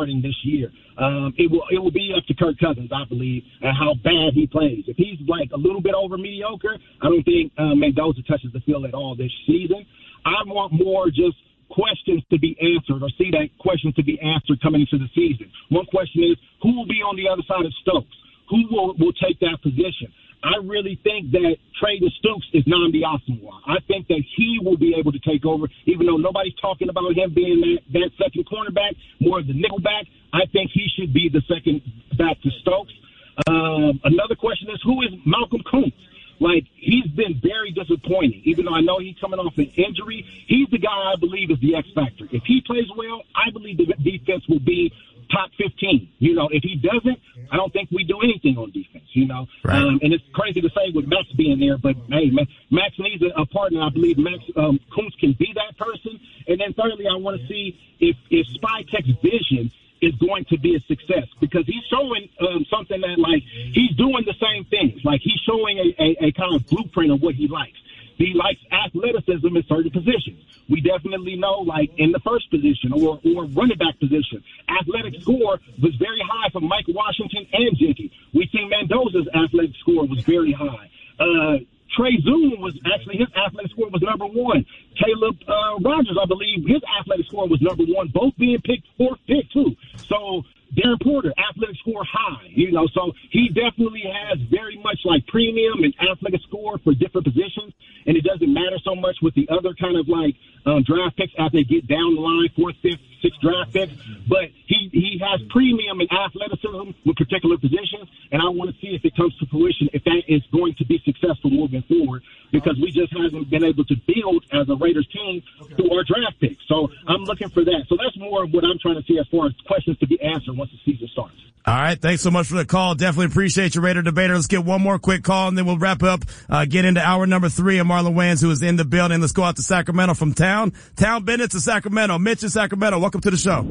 starting this year. It will be up to Kirk Cousins, I believe, and how bad he plays. If he's like a little bit over mediocre, I don't think Mendoza touches the field at all this season. I want more just questions to be answered, or see that questions to be answered coming into the season. One question is, who will be on the other side of Stokes? Who will take that position? I really think that Trayden Stoops is Nnamdi Asomugha. I think that he will be able to take over, even though nobody's talking about him being that second cornerback, more of the nickelback. I think he should be the second back to Stokes. Another question is, who is Malcolm Kuntz? Like, he's been very disappointing. Even though I know he's coming off an injury, he's the guy I believe is the X factor. If he plays well, I believe the defense will be top 15. You know, if he doesn't, I don't think we do anything on defense, you know. Right. And it's crazy to say with Max being there, but, hey, Max needs a partner. I believe Max Kuntz can be that person. And then thirdly, I want to see if Spytek's vision is going to be a success, because he's showing something that, like, he's doing the same things. Like, he's showing a kind of blueprint of what he likes. He likes athleticism in certain positions. We definitely know, like, in the first position or running back position, athletic score was very high for Mike Washington and Jiggy. We see Mendoza's athletic score was very high. Trey Zoom was actually, his athletic score was number one. Caleb Rogers, I believe, his athletic score was number one, both being picked fourth pick, too. So Darren Porter, athletic score high, you know, so he definitely has very much like premium and athletic score for different positions, and it doesn't matter so much with the other kind of like draft picks as they get down the line, fourth, fifth, sixth draft picks, but he has premium and athleticism with particular positions, and I want to see if it comes to fruition, if that is going to be successful moving forward, because we just haven't been able to build as a Raiders team through our draft picks. So I'm looking for that. So that's more of what I'm trying to see as far as questions to be answered once the season starts. All right. Thanks so much for the call. Definitely appreciate you, Raider Debater. Let's get one more quick call and then we'll wrap up, get into hour number 3 of Marlon Wayans, who is in the building. Let's go out to Sacramento from Town Bennett to Sacramento. Mitch in Sacramento. Welcome to the show.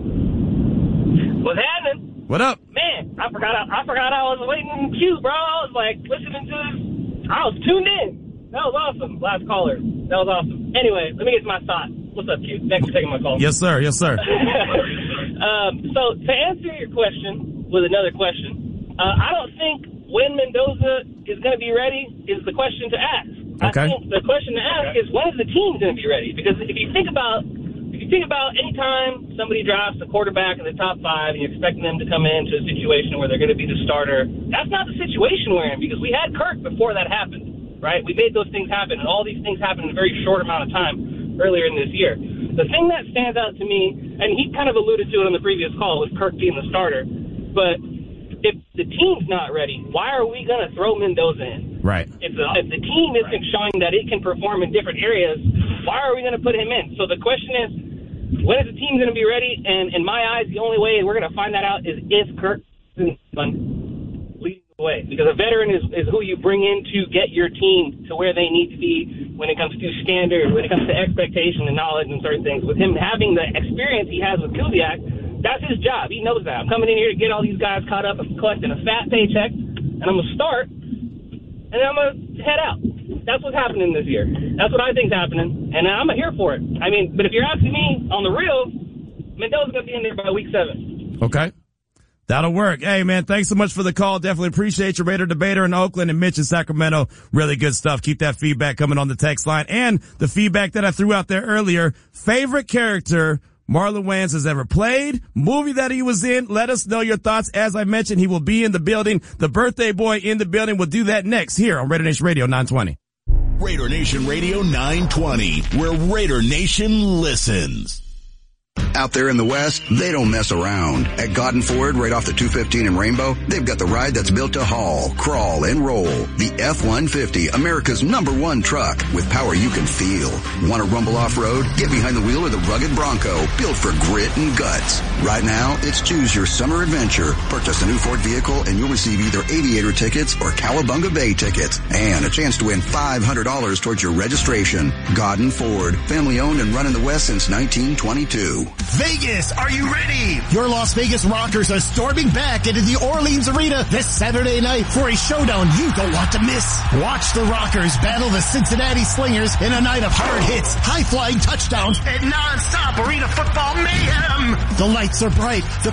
What's happening? What up? Man, I forgot I was waiting in queue, bro. I was like listening to this. I was tuned in. That was awesome. Last caller. That was awesome. Anyway, let me get to my thoughts. What's up, Q? Thanks for taking my call. Yes, sir. Yes, sir. So to answer your question with another question, I don't think when Mendoza is going to be ready is the question to ask. Okay. I think the question to ask is, when is the team going to be ready? Because if you think about any time somebody drafts a quarterback in the top 5 and you're expecting them to come into a situation where they're going to be the starter, that's not the situation we're in, because we had Kirk before that happened, right? We made those things happen, and all these things happened in a very short amount of time earlier in this year. The thing that stands out to me, and he kind of alluded to it on the previous call with Kirk being the starter, but if the team's not ready, why are we going to throw Mendoza in? Right. If the team isn't showing that it can perform in different areas, why are we going to put him in? So the question is, when is the team going to be ready? And in my eyes, the only way we're going to find that out is if Kirk is leading the way. Because a veteran is who you bring in to get your team to where they need to be when it comes to standard, when it comes to expectation and knowledge and certain things. With him having the experience he has with Kubiak, that's his job. He knows that. I'm coming in here to get all these guys caught up and collecting a fat paycheck, and I'm going to start, and then I'm going to head out. That's what's happening this year. That's what I think's happening, and I'm here for it. I mean, but if you're asking me on the real, Mendoza's going to be in there by week 7. Okay. That'll work. Hey, man, thanks so much for the call. Definitely appreciate you, Raider Debater in Oakland and Mitch in Sacramento. Really good stuff. Keep that feedback coming on the text line. And the feedback that I threw out there earlier, favorite character Marlon Wayans has ever played, movie that he was in. Let us know your thoughts. As I mentioned, he will be in the building. The birthday boy in the building. We'll do that next here on Raider Nation Radio 920. Raider Nation Radio 920, where Raider Nation listens. Out there in the West, they don't mess around. At Godden Ford, right off the 215 in Rainbow, they've got the ride that's built to haul, crawl, and roll. The F-150, America's #1 truck with power you can feel. Want to rumble off-road? Get behind the wheel of the rugged Bronco, built for grit and guts. Right now, it's choose your summer adventure. Purchase a new Ford vehicle and you'll receive either Aviator tickets or Cowabunga Bay tickets. And a chance to win $500 towards your registration. Godden Ford, family owned and run in the West since 1922. Vegas, are you ready? Your Las Vegas Rockers are storming back into the Orleans Arena this Saturday night for a showdown you don't want to miss. Watch the Rockers battle the Cincinnati Slingers in a night of hard hits, high-flying touchdowns, and non-stop arena football mayhem. The lights are bright, the crowd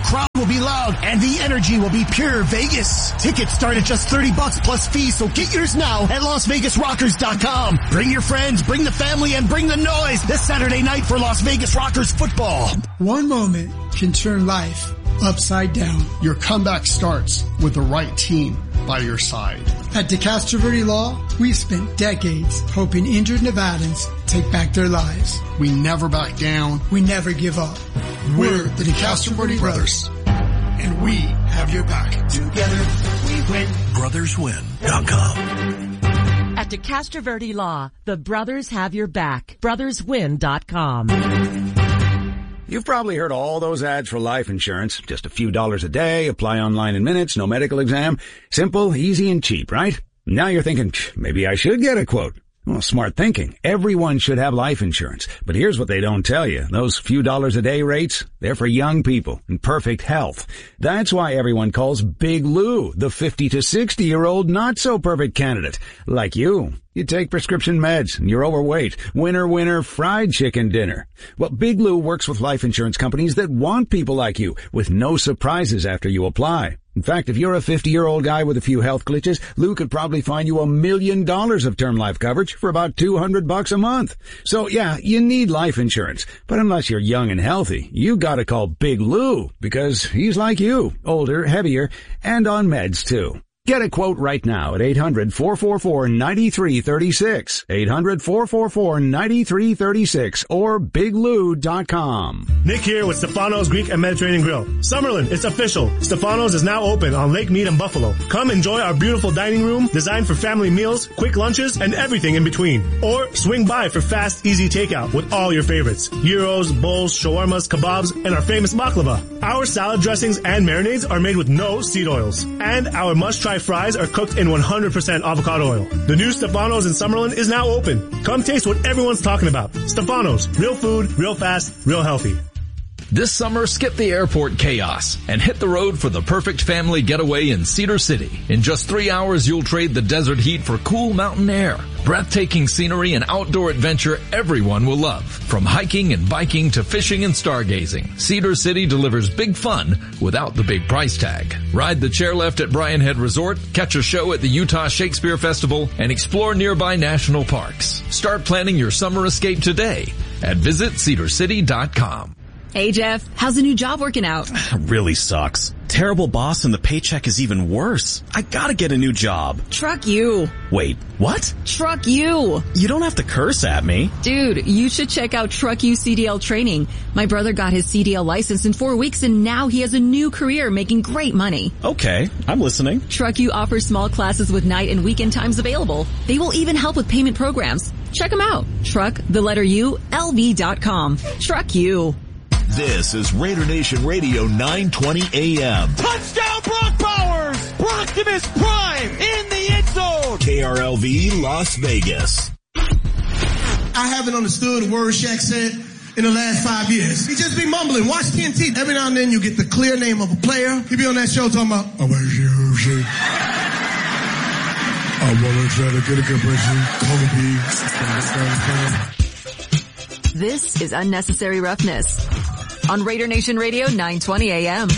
be loud, and the energy will be pure Vegas. Tickets start at just $30 plus fees, so get yours now at LasVegasRockers.com. Bring your friends, bring the family, and bring the noise this Saturday night for Las Vegas Rockers football. One moment can turn life upside down. Your comeback starts with the right team by your side. At DeCastroverde Law, we've spent decades helping injured Nevadans take back their lives. We never back down. We never give up. We're the DeCastroverde Brothers, and we have your back. Together, we win. BrothersWin.com. At DeCastroverde Law, the brothers have your back. BrothersWin.com. You've probably heard all those ads for life insurance. Just a few dollars a day, apply online in minutes, no medical exam. Simple, easy, and cheap, right? Now you're thinking, maybe I should get a quote. Well, smart thinking. Everyone should have life insurance. But here's what they don't tell you. Those few dollars a day rates, they're for young people in perfect health. That's why everyone calls Big Lou the 50 to 60-year-old not-so-perfect candidate. Like you. You take prescription meds and you're overweight. Winner, fried chicken dinner. Well, Big Lou works with life insurance companies that want people like you with no surprises after you apply. In fact, if you're a 50-year-old guy with a few health glitches, Lou could probably find you $1 million of term life coverage for about $200 a month. So yeah, you need life insurance. But unless you're young and healthy, you gotta call Big Lou because he's like you, older, heavier, and on meds too. Get a quote right now at 800-444-9336, 800-444-9336, or biglou.com. Nick here with Stefano's Greek and Mediterranean Grill. Summerlin, it's official. Stefano's is now open on Lake Mead in Buffalo. Come enjoy our beautiful dining room designed for family meals, quick lunches, and everything in between. Or swing by for fast, easy takeout with all your favorites. Gyros, bowls, shawarmas, kebabs, and our famous baklava. Our salad dressings and marinades are made with no seed oils. And our must-try fries are cooked in 100% avocado oil. The new Stefano's in Summerlin is now open. Come taste what everyone's talking about. Stefano's. Real food, real fast, real healthy. This summer, skip the airport chaos and hit the road for the perfect family getaway in Cedar City. In just 3 hours, you'll trade the desert heat for cool mountain air, breathtaking scenery, and outdoor adventure everyone will love. From hiking and biking to fishing and stargazing, Cedar City delivers big fun without the big price tag. Ride the chairlift at Bryan Head Resort, catch a show at the Utah Shakespeare Festival, and explore nearby national parks. Start planning your summer escape today at visitcedarcity.com. Hey, Jeff, how's the new job working out? Really sucks. Terrible boss and the paycheck is even worse. I gotta get a new job. Truck you. Wait, what? Truck you. You don't have to curse at me. Dude, you should check out Truck You CDL training. My brother got his CDL license in 4 weeks and now he has a new career making great money. Okay, I'm listening. Truck You offers small classes with night and weekend times available. They will even help with payment programs. Check them out. LV.com. Truck You. This is Raider Nation Radio 920 AM. Touchdown Brock Bowers! Brocktimus Prime in the end zone! KRLV Las Vegas. I haven't understood a word Shaq said in the last 5 years. He just be mumbling. Watch TNT. Every now and then you get the clear name of a player. He be on that show talking about, I want to try to get a good person. Kobe. This is Unnecessary Roughness on Raider Nation Radio 920 AM.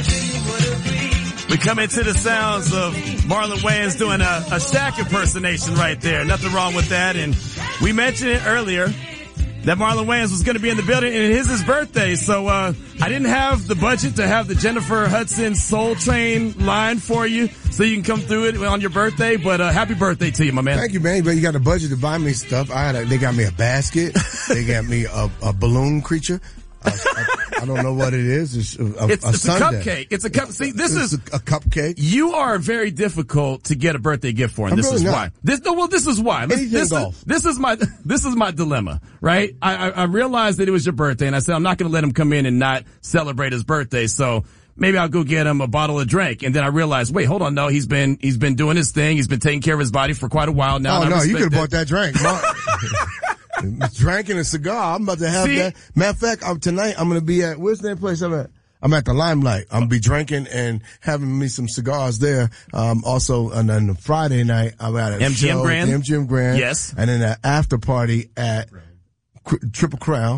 We come into the sounds of Marlon Wayans doing a Shaq impersonation right there. Nothing wrong with that. And we mentioned it earlier that Marlon Wayans was going to be in the building, and it is his birthday. So I didn't have the budget to have the Jennifer Hudson Soul Train line for you so you can come through it on your birthday. But happy birthday to you, my man. Thank you, man. But you got the budget to buy me stuff. They got me a basket. They got me a balloon creature. I don't know what it is. It's a cupcake. It's a cup. See, this is a cupcake. You are very difficult to get a birthday gift for, and this is why. This is why. This is my dilemma, right? I realized that it was your birthday, and I said I'm not going to let him come in and not celebrate his birthday. So maybe I'll go get him a bottle of drink. And then I realized, wait, hold on, no, he's been doing his thing. He's been taking care of his body for quite a while now. Oh no, you could have bought that drink. Drinking a cigar. I'm about to have that. Matter of fact, tonight I'm going to be at, where's that place I'm at? I'm at the Limelight. I'm going to be drinking and having me some cigars there. Also, on the Friday night, I'm at a MGM Grand. MGM Grand. Yes. And then an after party at Triple Crown.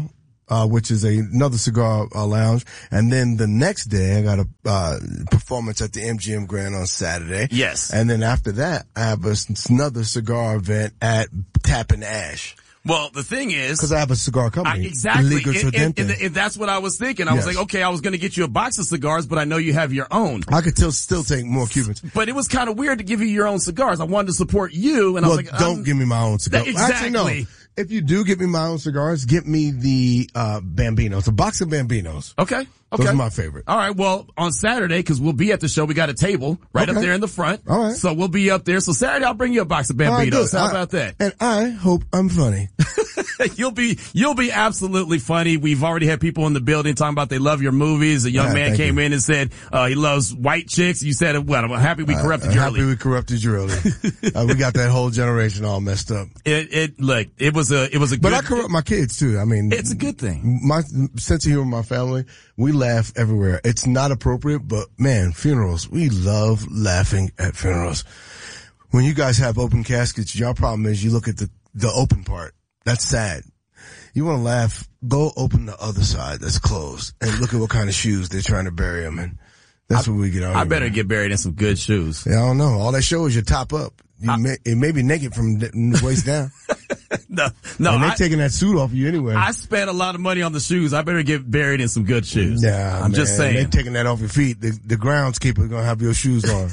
which is another cigar lounge. And then the next day, I got a performance at the MGM Grand on Saturday. Yes. And then after that, I have another cigar event at Tap and Ash. Well, the thing is, because I have a cigar company. Exactly. And that's what I was thinking. I was like, okay, I was going to get you a box of cigars, but I know you have your own. I could still take more Cubans. But it was kind of weird to give you your own cigars. I wanted to support you, and I was like, don't give me my own cigars. Exactly. Actually, no. If you do give me my own cigars, get me the Bambinos, a box of Bambinos. Okay. Those are my favorite. All right. Well, on Saturday, because we'll be at the show, we got a table right up there in the front. All right. So we'll be up there. So Saturday, I'll bring you a box of Bambinos. How about that? And I hope I'm funny. You'll be absolutely funny. We've already had people in the building talking about they love your movies. A young man came in and said, he loves white chicks. You said, well, I'm happy we corrupted you early. Happy we corrupted you early. We got that whole generation all messed up. It was a good. But I corrupt my kids too. I mean, it's a good thing. My sense of humor in my family, we laugh everywhere. It's not appropriate, but man, funerals, we love laughing at funerals. When you guys have open caskets, your problem is you look at the open part. That's sad. You want to laugh, go open the other side that's closed and look at what kind of shoes they're trying to bury them in. That's what we get on. I better get buried in some good shoes. Yeah, I don't know. All that show is your top up. It may be naked from the waist down. No. And they're taking that suit off you anyway. I spent a lot of money on the shoes. I better get buried in some good shoes. Yeah, I'm just saying. They're taking that off your feet. The groundskeeper is going to have your shoes on.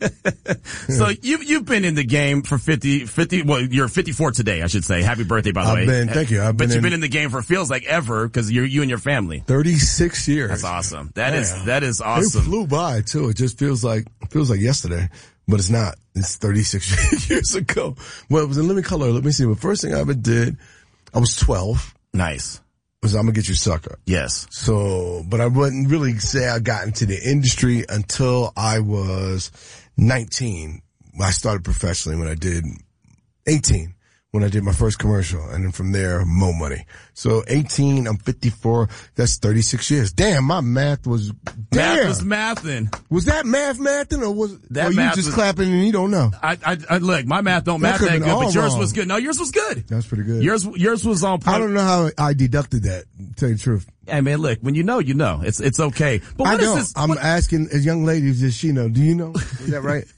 So you've been in the game for 50, well, you're 54 today, I should say. Happy birthday, by the way. Thank you. But you've been in the game for feels like ever because you and your family. 36 years. That's awesome. That is awesome. It flew by too. It just feels like yesterday. But it's not. It's 36 years ago. Well, it was in Living Color. Let me see. The first thing I ever did, I was 12. Nice. Was I'm Gonna Get You Sucker. Yes. So, but I wouldn't really say I got into the industry until I was 19. I started professionally when I did 18. When I did my first commercial, and then from there, Mo Money. So 18, I'm 54, that's 36 years. Damn, my math was, Math was mathing. Was that mathing, or was that you just clapping and you don't know? I look, my math don't math that good, but yours was good. No, yours was good. That's pretty good. Yours was on point. I don't know how I deducted that, to tell you the truth. Hey man, look, when you know, you know. It's okay. But what I is don't. this? I'm asking a young lady, does she know? Do you know? Is that right?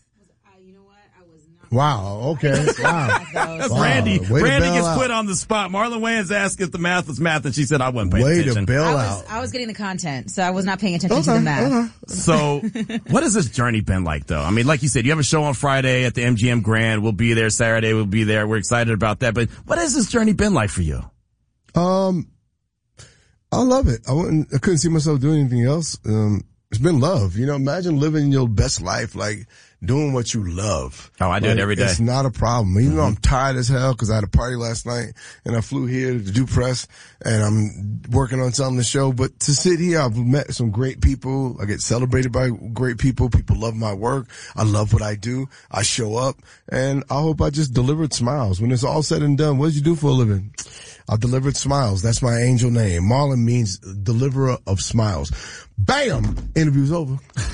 Wow. Okay. Wow. Randy gets put on the spot. Marlon Wayans asked if the math was math, and she said I wasn't paying attention. Way to bail out. I was getting the content, so I was not paying attention to the math. So, what has this journey been like, though? I mean, like you said, you have a show on Friday at the MGM Grand. We'll be there Saturday. We'll be there. We're excited about that. But what has this journey been like for you? I love it. I couldn't see myself doing anything else. It's been love. You know, imagine living your best life, like doing what you love. Oh, I do it every day. It's not a problem. Even though I'm tired as hell because I had a party last night and I flew here to do press and I'm working on something to show. But to sit here, I've met some great people. I get celebrated by great people. People love my work. I love what I do. I show up and I hope I just delivered smiles. When it's all said and done, what did you do for a living? I delivered smiles. That's my angel name. Marlon means deliverer of smiles. Bam! Interview's over.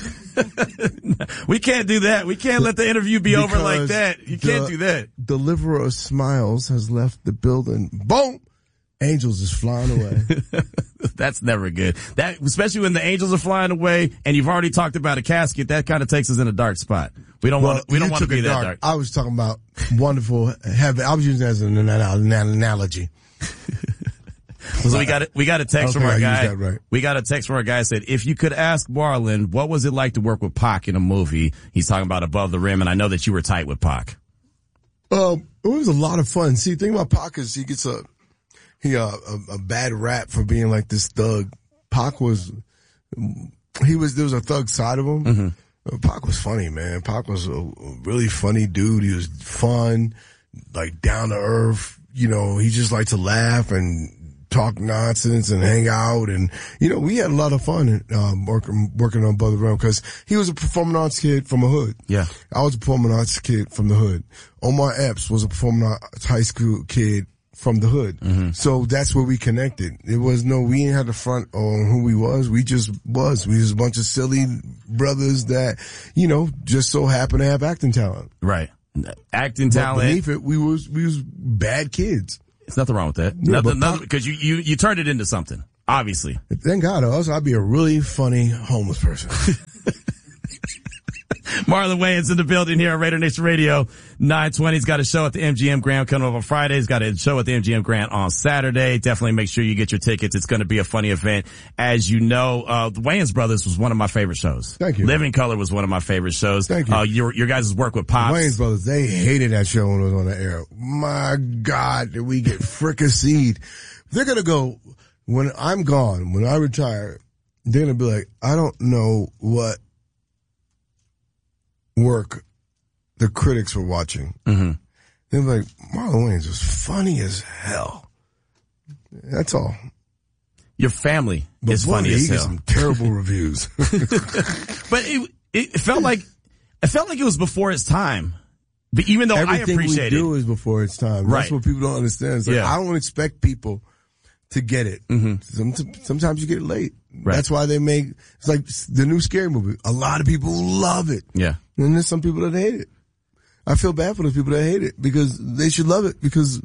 We can't do that. We can't let the interview be over like that. You can't do that. Deliverer of smiles has left the building. Boom! Angels is flying away. That's never good. That, especially when the angels are flying away and you've already talked about a casket, that kind of takes us in a dark spot. We don't want to be that dark. I was talking about wonderful heaven. I was using it as an analogy. So we got a text from our guy. Right. We got a text from our guy that said, if you could ask Marlon, what was it like to work with Pac in a movie? He's talking about Above the Rim, and I know that you were tight with Pac. It was a lot of fun. See, the thing about Pac is he gets a bad rap for being like this thug. Pac there was a thug side of him. Mm-hmm. Pac was funny, man. Pac was a really funny dude. He was fun, like down to earth. You know, he just liked to laugh and talk nonsense and hang out. And, you know, we had a lot of fun, working on Above the Rim because he was a performing arts kid from a hood. Yeah. I was a performing arts kid from the hood. Omar Epps was a performing arts high school kid from the hood. Mm-hmm. So that's where we connected. We didn't have the front on who we was. We just was. We was a bunch of silly brothers that, you know, just so happened to have acting talent. Right. Acting talent. But beneath it, we was bad kids. It's nothing wrong with that. Yeah, nothing, because you turned it into something, obviously. Thank God, else I'd be a really funny homeless person. Marlon Wayans in the building here on Raider Nation Radio 920. He's got a show at the MGM Grand coming up on Friday. He's got a show at the MGM Grand on Saturday. Definitely make sure you get your tickets. It's going to be a funny event. As you know, the Wayans Brothers was one of my favorite shows. Thank you. Living Color was one of my favorite shows. Thank you. Your guys' work with Pops. Wayans Brothers, they hated that show when it was on the air. My God, did we get fricasseed. They're going to go, when I'm gone, when I retire, they're going to be like, I don't know what work the critics were watching. Mm-hmm. They're like, Marlon Wayans was funny as hell. That's all. Your family is funny as hell. Some terrible reviews. But it felt like it was before its time. But even though everything I appreciate we do is before its time. Right. That's what people don't understand. It's like, I don't expect people to get it. Mm-hmm. Sometimes you get it late. Right. That's why they make, it's like the new Scary Movie. A lot of people love it. Yeah. And there's some people that hate it. I feel bad for those people that hate it because they should love it, because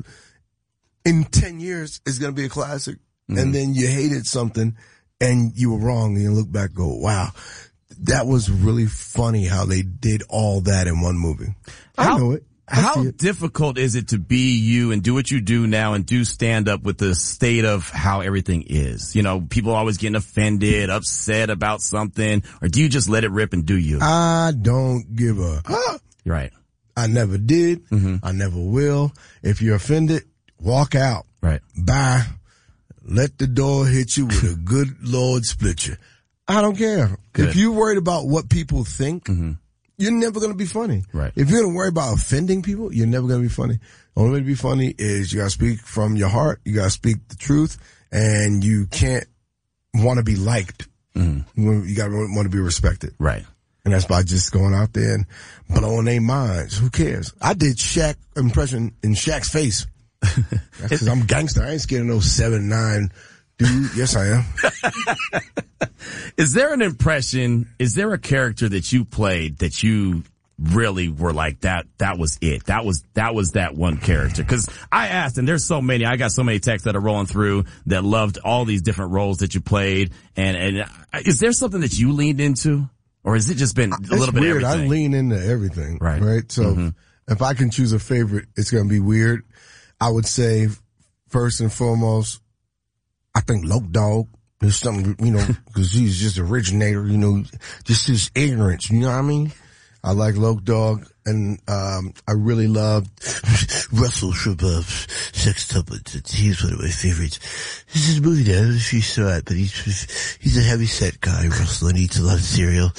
in 10 years it's going to be a classic. Mm-hmm. And then you hated something and you were wrong and you look back and go, wow, that was really funny how they did all that in one movie. I know it. How difficult is it to be you and do what you do now and do stand up with the state of how everything is? You know, people always getting offended, upset about something, or do you just let it rip and do you? I don't give a Right. I never did. Mm-hmm. I never will. If you're offended, walk out. Right. Bye. Let the door hit you with a good Lord split you. I don't care. Good. If you're worried about what people think, mm-hmm. you're never going to be funny. Right. If you're going to worry about offending people, you're never going to be funny. The only way to be funny is you got to speak from your heart. You got to speak the truth, and you can't want to be liked. Mm-hmm. You got to want to be respected. Right. And that's by just going out there and blowing their minds. Who cares? I did Shaq impression in Shaq's face. That's because I'm gangster. I ain't scared of no 7'9" dude. Yes, I am. Is there an impression, is there a character that you played that you really were like, that was it? That was that one character? Cause I asked, and there's so many, I got so many texts that are rolling through that loved all these different roles that you played. And is there something that you leaned into? Or has it just been a little bit of everything? I lean into everything. Right. So if I can choose a favorite, it's going to be weird. I would say first and foremost, I think Loc Dog is something, cause he's just originator, just his ignorance, you know what I mean? I like Loc Dog, and I really loved Russell Shabazz, Sextuplets. He's one of my favorites. This is a movie now, I don't know if you saw it, but he's a heavy set guy, Russell, and eats a lot of cereal.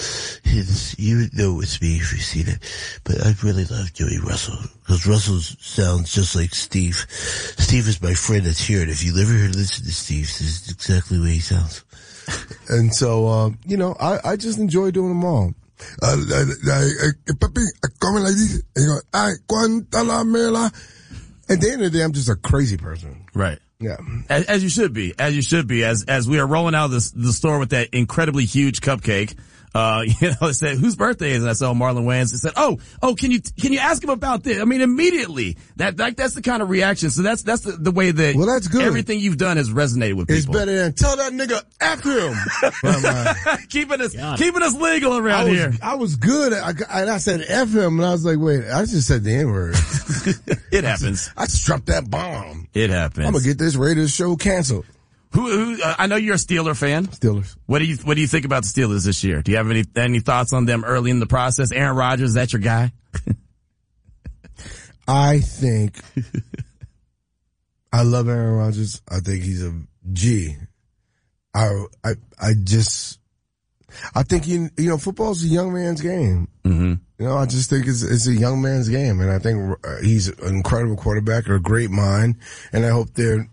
You know it's me if you've seen it. But I really love Joey Russell, because Russell sounds just like Steve. Steve is my friend that's here, and if you ever listen to Steve, this is exactly the way he sounds. And so, I just enjoy doing them all. Papi, come like this. And you go, ay, cuánta la mela. At the end of the day, I'm just a crazy person. Right. Yeah. As you should be. As we are rolling out of the store with that incredibly huge cupcake. It said, whose birthday is it? I saw Marlon Wayans. It said, oh, can you ask him about this? I mean, immediately. That's the kind of reaction. So that's the way that. Well, that's good. Everything you've done has resonated with people. It's better than tell that nigga F him. keeping us legal around here. I was good. I said F him, and I was like, wait, I just said the N-word. It happens. I just dropped that bomb. It happens. I'm gonna get this Raiders show canceled. I know you're a Steeler fan. Steelers. What do you think about the Steelers this year? Do you have any thoughts on them early in the process? Aaron Rodgers, is that your guy? I think I love Aaron Rodgers. I think he's a G. I think football's a young man's game. Mm-hmm. I just think it's a young man's game, and I think he's an incredible quarterback and a great mind, and I hope they're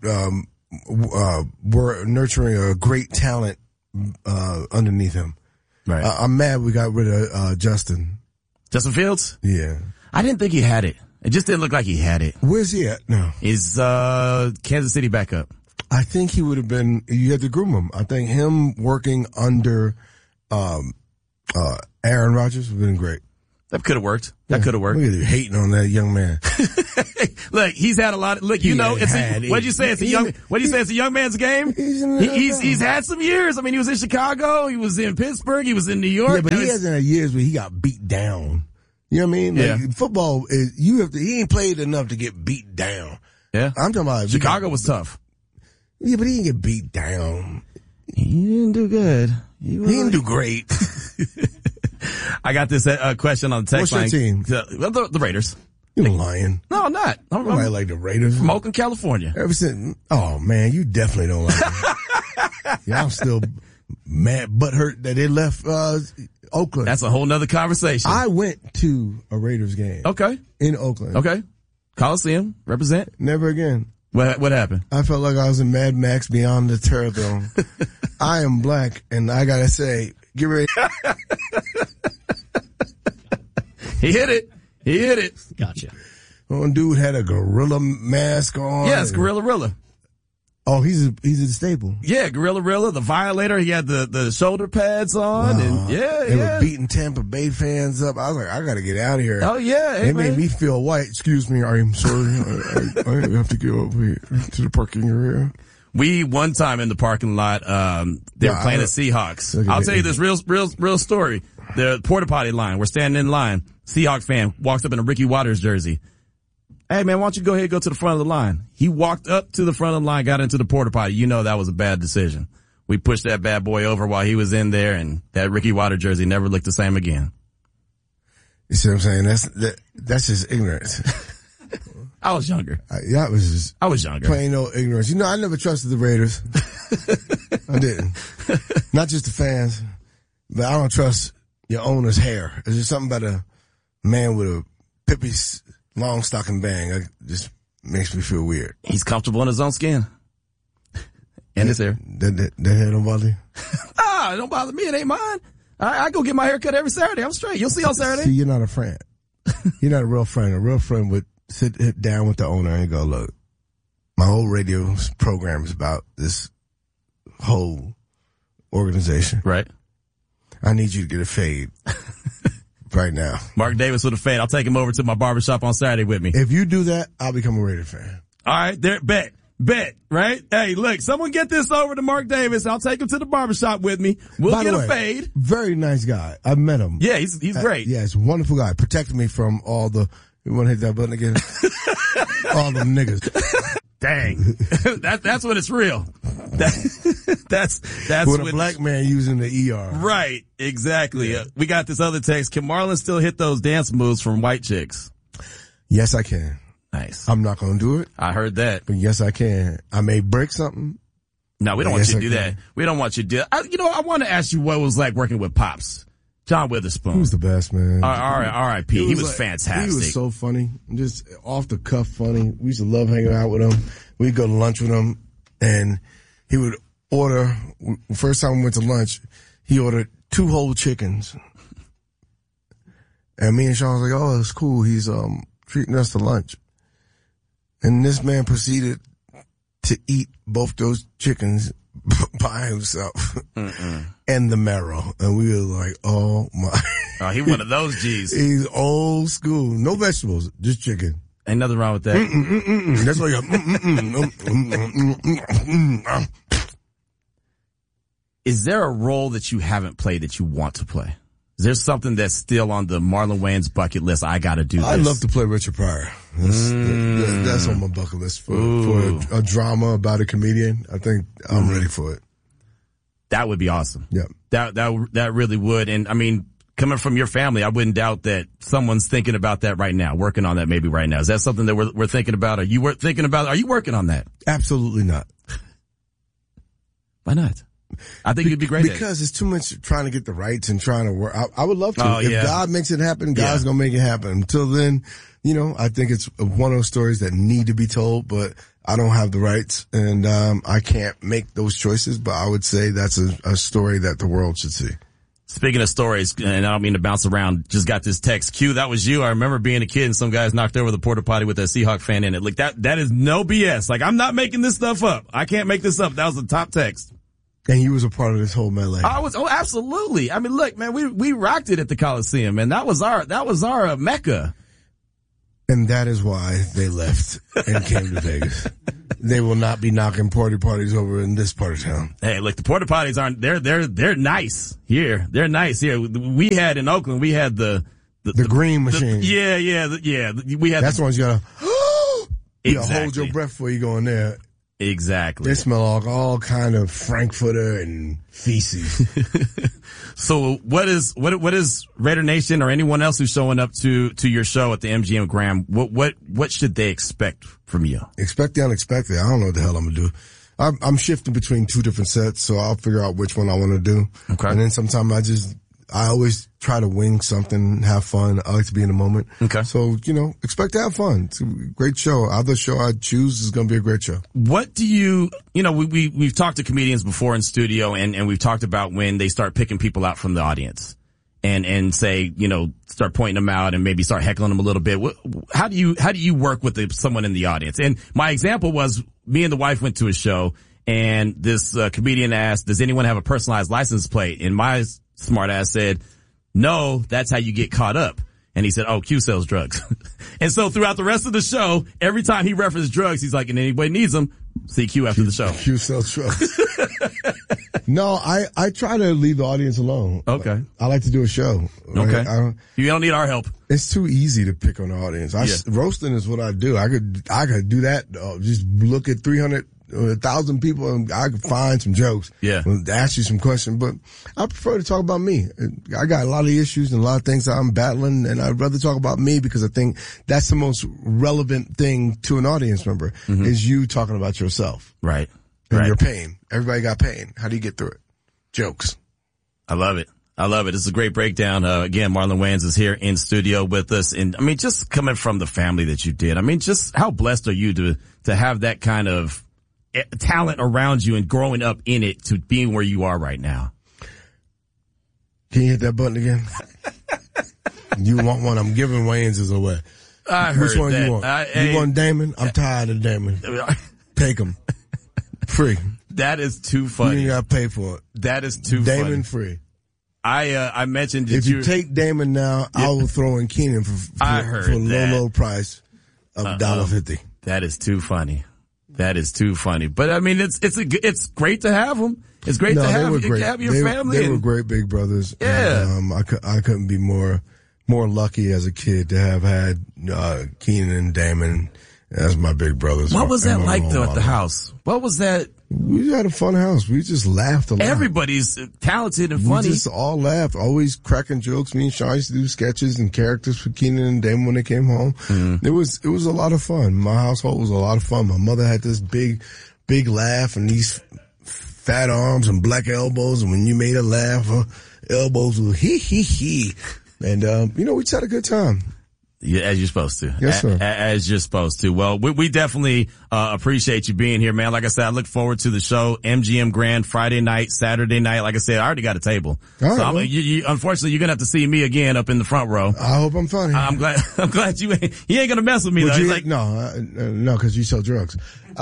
we're nurturing a great talent underneath him. Right. I'm mad we got rid of Justin Fields. Yeah, I didn't think he had it. It just didn't look like he had it. Where's he at now? He's Kansas City backup. I think he would have been. You had to groom him. I think him working under Aaron Rodgers would have been great. That could have worked. That could have worked. Look at you hating on that young man. Look, he's had a lot of, what'd you say? It's a young man's game? He's had some years. I mean, he was in Chicago. He was in Pittsburgh. He was in New York. Yeah, but he hasn't had years where he got beat down. You know what I mean? Like, football is, he ain't played enough to get beat down. Yeah. I'm talking about. Chicago was tough. Yeah, but he didn't get beat down. He didn't do good. He didn't do great. I got this question on the text line. What's your team? The Raiders. You're lying. No, I'm not. I like the Raiders. From Oakland, California. Ever since, oh man, you definitely don't like them. Yeah, I'm still mad, butthurt that they left, Oakland. That's a whole nother conversation. I went to a Raiders game. Okay. In Oakland. Okay. Coliseum, represent. Never again. What happened? I felt like I was in Mad Max Beyond the Terror Zone. I am black, and I gotta say, get ready. He hit it. Gotcha. One dude had a gorilla mask on. Yes, Gorilla Rilla. Oh, he's a staple. Yeah, Gorilla Rilla, the Violator. He had the shoulder pads on, and they were beating Tampa Bay fans up. I was like, I gotta get out of here. Oh yeah, they made me feel white. Excuse me, I'm sorry. I have to go over here to the parking area. We one time in the parking lot, they were playing the Seahawks. I'll tell you this real story. The porta potty line. We're standing in line. Seahawks fan walks up in a Ricky Waters jersey. Hey man, why don't you go ahead and go to the front of the line? He walked up to the front of the line, got into the porta potty. You know that was a bad decision. We pushed that bad boy over while he was in there, and that Ricky Waters jersey never looked the same again. You see what I'm saying? That's just ignorance. I was younger. I was younger. Plain old ignorance. You know, I never trusted the Raiders. I didn't. Not just the fans, but I don't trust your owner's hair. There's just something about a man with a Pippi Longstocking bang. It just makes me feel weird. He's comfortable in his own skin. And his hair. That hair don't bother you? It don't bother me. It ain't mine. I go get my hair cut every Saturday. I'm straight. You'll see on Saturday. See, you're not a friend. You're not a real friend. A real friend would sit down with the owner and go, look, my whole radio program is about this whole organization. Right. I need you to get a fade right now. Mark Davis with a fade. I'll take him over to my barbershop on Saturday with me. If you do that, I'll become a Raider fan. All right, there, bet, right? Hey, look, someone get this over to Mark Davis. I'll take him to the barbershop with me. We'll get a fade. Very nice guy. I met him. Yeah, he's great. Yeah, he's a wonderful guy. Protected me from all the, you want to hit that button again? All them niggas. Dang. That's when it's real. That's with a black man using the ER. Right. Exactly. Yeah. We got this other text. Can Marlon still hit those dance moves from white chicks? Yes, I can. Nice. I'm not going to do it. I heard that. But yes, I can. I may break something. No, we don't want you to do that. We don't want you to do that. I want to ask you what it was like working with Pops. John Witherspoon. He was the best, man. R.I.P. He was fantastic. He was so funny. Just off the cuff funny. We used to love hanging out with him. We'd go to lunch with him, and he would order, first time we went to lunch, he ordered 2 whole chickens. And me and Sean was like, oh, it's cool. He's treating us to lunch. And this man proceeded to eat both those chickens by himself. And the marrow. And we were like, oh my. Oh, he one of those G's. He's old school. No vegetables, just chicken. Ain't nothing wrong with that. That's why you Is there a role that you haven't played that you want to play? Is there something that's still on the Marlon Wayans bucket list? I got to do this. I'd love to play Richard Pryor. That's on my bucket list for a drama about a comedian. I think I'm ready for it. That would be awesome. Yeah. That really would. And I mean, coming from your family, I wouldn't doubt that someone's thinking about that right now, working on that maybe right now. Is that something that we're thinking about? Are you working on that? Absolutely not. Why not? I think you'd be great because it's too much trying to get the rights and trying to work. I would love to. If God makes it happen, God's going to make it happen. Until then, I think it's one of those stories that need to be told, but I don't have the rights and I can't make those choices. But I would say that's a story that the world should see. Speaking of stories, and I don't mean to bounce around, just got this text. Q, that was you. I remember being a kid and some guys knocked over the porta potty with a Seahawk fan in it. Like that is no BS. Like I'm not making this stuff up. I can't make this up. That was the top text. And you was a part of this whole melee. Absolutely. I mean, look, man, we rocked it at the Coliseum, and that was our Mecca. And that is why they left and came to Vegas. They will not be knocking porta potties over in this part of town. Hey, look, the porta potties they're nice here. They're nice here. We had in Oakland, we had the green machine. Yeah. We had that's the ones you gotta, exactly. Hold your breath before you go in there. Exactly. They smell all kind of Frankfurter and feces. So what is Raider Nation or anyone else who's showing up to your show at the MGM Grand? What should they expect from you? Expect the unexpected. I don't know what the hell I'm gonna do. I'm shifting between two different sets, so I'll figure out which one I want to do. Okay. And then sometimes I always try to wing something, have fun. I like to be in the moment. Okay. So, expect to have fun. It's a great show. Either show I choose is going to be a great show. What do we've talked to comedians before in studio and we've talked about when they start picking people out from the audience and say, start pointing them out and maybe start heckling them a little bit. How do you work with someone in the audience? And my example was me and the wife went to a show and this comedian asked, does anyone have a personalized license plate? And my smart ass said, no, that's how you get caught up. And he said, oh, Q sells drugs. And so throughout the rest of the show, every time he referenced drugs, he's like, and anybody needs them, see Q after the show. Q sells drugs. No, I try to leave the audience alone. Okay. I like to do a show. Okay. You don't need our help. It's too easy to pick on the audience. Roasting is what I do. I could do that. Just look at 1,000 people and I could find some jokes. Yeah. Ask you some questions, but I prefer to talk about me. I got a lot of issues and a lot of things that I'm battling, and I'd rather talk about me because I think that's the most relevant thing to an audience member is you talking about yourself. Right. And your pain. Everybody got pain. How do you get through it? Jokes. I love it. It's a great breakdown. Again, Marlon Wayans is here in studio with us. And I mean, just coming from the family that you did, I mean, just how blessed are you to have that kind of talent around you and growing up in it to being where you are right now? Can you hit that button again? You want one? I'm giving Wayans away. I heard Which one that. you want? You want Damon? I'm tired of Damon. Take him. Free. That is too funny. You ain't got to pay for it. That is too Damon funny. Damon free. I mentioned if you take Damon now, I will throw in Keenan for a low price of $1.50. That is too funny. That is too funny. But I mean, it's great to have them. It's great to have your family. They were great big brothers. Yeah. And, I couldn't be more lucky as a kid to have had Keenan and Damon as my big brothers. What was that like though at the house? What was that? We had a fun house. We just laughed a lot. Everybody's talented and funny. We just all laughed, always cracking jokes. Me and Sean used to do sketches and characters for Keenan and Damon when they came home. Mm-hmm. It was a lot of fun. My household was a lot of fun. My mother had this big laugh and these fat arms and black elbows. And when you made her laugh, her elbows were hee hee hee. And, we just had a good time. Yeah, as you're supposed to. Yes, sir. As you're supposed to. Well, we definitely appreciate you being here, man. Like I said, I look forward to the show, MGM Grand, Friday night, Saturday night. Like I said, I already got a table. All so right, unfortunately, you're gonna have to see me again up in the front row. I hope I'm funny. I'm glad he ain't gonna mess with me though. He's like, no, cause you sell drugs.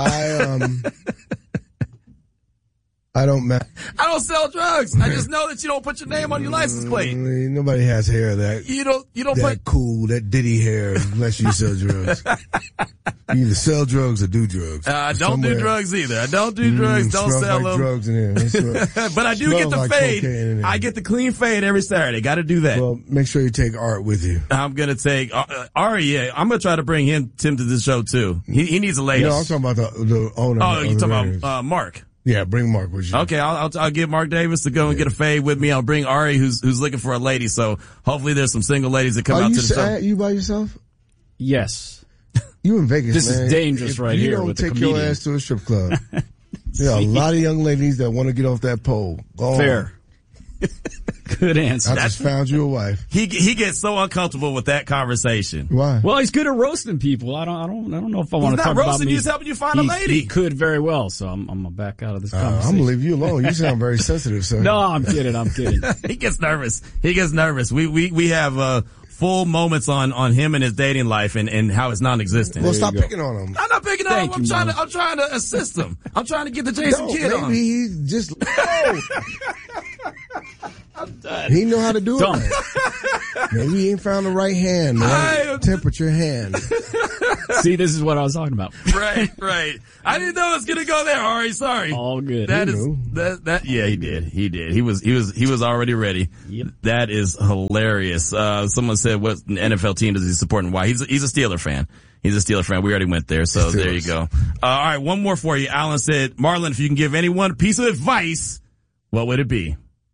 I don't sell drugs. I just know that you don't put your name on your license plate. Nobody has hair that you don't that cool, that Diddy hair unless you sell drugs. You either sell drugs or do drugs. I don't do drugs either. I don't do drugs. Don't sell like them. Drugs in here. But I do get the fade. I get the clean fade every Saturday. Got to do that. Well, make sure you take Art with you. I'm gonna take Ari. Yeah, I'm gonna try to bring Tim to this show too. He needs a lady. No, I'm talking about the owner. Oh, you're talking about Mark. Yeah, bring Mark with you. Okay, I'll get Mark Davis to go and get a fade with me. I'll bring Ari, who's looking for a lady. So hopefully there's some single ladies that come out to the show. You by yourself? Yes. You in Vegas, This man. is dangerous right here with the comedian. You don't take your ass to a strip club. There are a lot of young ladies that want to get off that pole. Go Fair. Good answer. I just found you a wife. He gets so uncomfortable with that conversation. Why? Well, he's good at roasting people. I don't know if I want to talk about me. He's not roasting. He's helping you find a lady. He could very well. So I'm gonna back out of this conversation. I'm gonna leave you alone. You sound very sensitive, sir. No, I'm kidding. He gets nervous. We have full moments on him and his dating life and how it's non-existent. Well, stop picking on him. I'm not picking on him. I'm trying to assist him. I'm trying to get the Jason Kidd on. Maybe he just, he know how to do it. Maybe he ain't found the right hand, the right temperature hand. See, this is what I was talking about. Right. I didn't know it was gonna go there, Ari. Sorry. All good. Yeah, he did. He was already ready. Yep. That is hilarious. Someone said, what NFL team does he support and why? He's a Steeler fan. He's a Steeler fan. We already went there, so there you go. All right, one more for you. Alan said, Marlon, if you can give anyone a piece of advice, what would it be?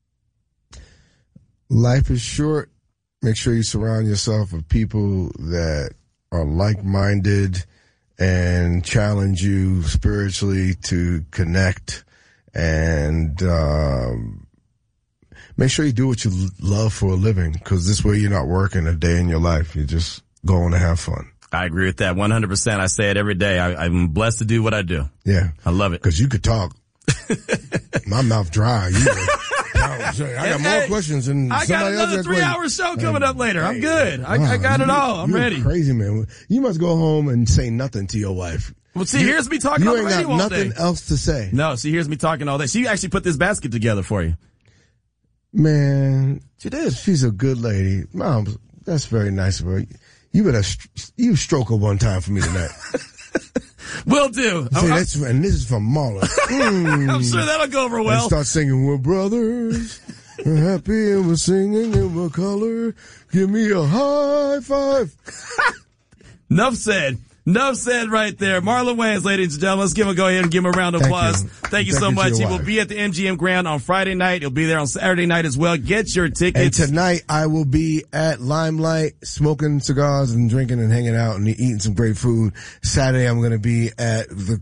Life is short. Make sure you surround yourself with people that are like-minded and challenge you spiritually to connect, and make sure you do what you love for a living, because this way you're not working a day in your life. You're just going to have fun. I agree with that 100%. I say it every day. I'm blessed to do what I do. Yeah. I love it. Because you could talk. My mouth dry. I got more questions than somebody else. I got another 3-hour show coming up later. I'm good. I got it all. I'm ready. Crazy, man. You must go home and say nothing to your wife. Well, see, here's me talking on the radio all day. You ain't got nothing else to say. No, see, here's me talking all day. She actually put this basket together for you. Man. She did. She's a good lady. Mom, that's very nice of her. You stroke her one time for me tonight. Will do. See, and this is from Marlon. I'm sure that'll go over well. And start singing, we're brothers, we're happy and we're singing and we're color. Give me a high five. Enough said. Enough said right there. Marlon Wayans, ladies and gentlemen. Let's go ahead and give him a round of applause. Thank you so much. He will be at the MGM Grand on Friday night. He'll be there on Saturday night as well. Get your tickets. And tonight I will be at Limelight smoking cigars and drinking and hanging out and eating some great food. Saturday I'm going to be at the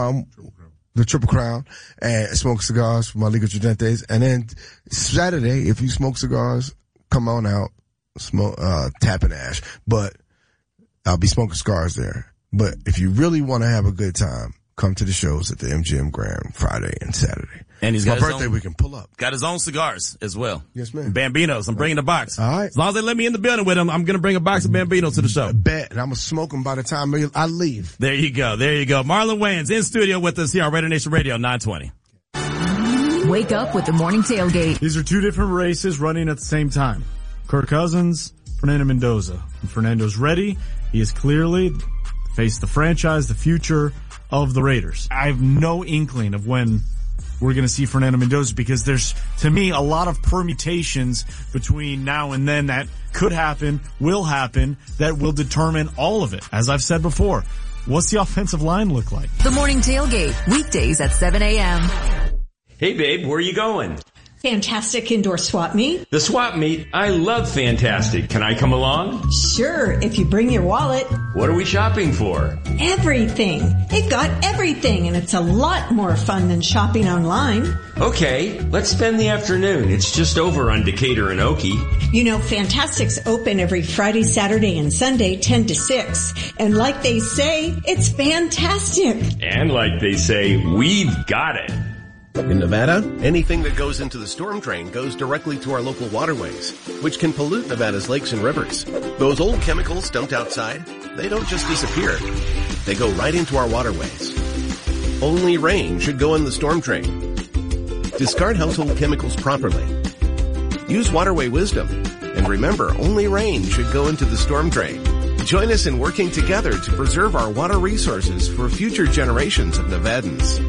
Triple Crown and smoke cigars for my Liga Tridentes. And then Saturday, if you smoke cigars, come on out, smoke, tap and ash. But I'll be smoking cigars there. But if you really want to have a good time, come to the shows at the MGM Grand Friday and Saturday. And he's got my birthday, we can pull up. Got his own cigars as well. Yes, ma'am. Bambinos. I'm bringing a box. All right. As long as they let me in the building with them, I'm going to bring a box of Bambinos to the show. Bet. And I'm going to smoke them by the time I leave. There you go. Marlon Wayans in studio with us here on Raider Nation Radio 920. Wake up with the morning tailgate. These are two different races running at the same time. Kirk Cousins, Fernando Mendoza. And Fernando's ready. He is clearly face the franchise, the future of the Raiders. I have no inkling of when we're going to see Fernando Mendoza, because there's, to me, a lot of permutations between now and then that could happen, will happen, that will determine all of it. As I've said before, what's the offensive line look like? The morning tailgate, weekdays at 7 a.m. Hey babe, where are you going? Fantastic Indoor Swap Meet. The swap meet? I love Fantastic. Can I come along? Sure, if you bring your wallet. What are we shopping for? Everything. They've got everything, and it's a lot more fun than shopping online. Okay, let's spend the afternoon. It's just over on Decatur and Okie. You know, Fantastic's open every Friday, Saturday, and Sunday, 10 to 6. And like they say, it's fantastic. And like they say, we've got it. In Nevada, anything that goes into the storm drain goes directly to our local waterways, which can pollute Nevada's lakes and rivers. Those old chemicals dumped outside, they don't just disappear. They go right into our waterways. Only rain should go in the storm drain. Discard household chemicals properly. Use waterway wisdom. And remember, only rain should go into the storm drain. Join us in working together to preserve our water resources for future generations of Nevadans.